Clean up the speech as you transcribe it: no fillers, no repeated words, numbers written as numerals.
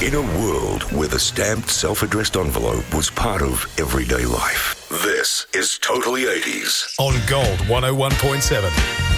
In a world where the stamped self-addressed envelope was part of everyday life, this is Totally 80s. On Gold 101.7.